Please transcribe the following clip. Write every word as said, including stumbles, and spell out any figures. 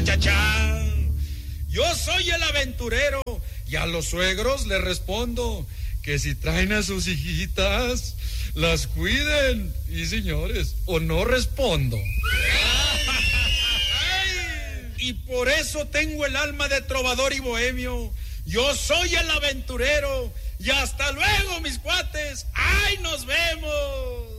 cha, cha. Yo soy el aventurero y a los suegros les respondo que si traen a sus hijitas, las cuiden. Y señores, o no respondo. Y por eso tengo el alma de trovador y bohemio. Yo soy el aventurero. Y hasta luego, mis cuates. ¡Ay, nos vemos!